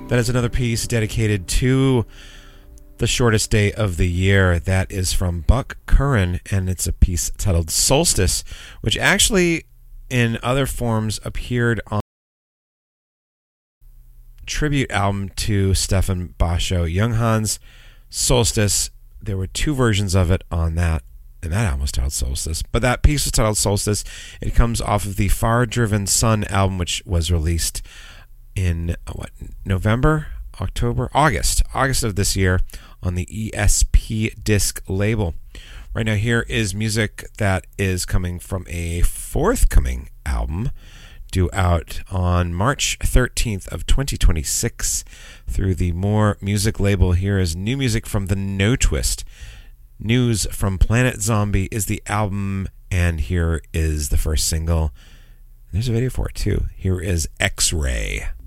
That is another piece dedicated to the shortest day of the year. That is from Buck Curran, and it's a piece titled Solstice, which actually in other forms appeared on a tribute album to Stefan Basho. Younghans Solstice, there were two versions of it on that, and that album was titled Solstice. But that piece was titled Solstice. It comes off of the Far Driven Sun album, which was released in August of this year on the ESP Disc label. Right now, here is music that is coming from a forthcoming album due out on March 13th of 2026 through the More Music label. Here is new music from the No Twist. News from Planet Zombie is the album, and here is the first single. There's a video for it too. Here is X-Ray.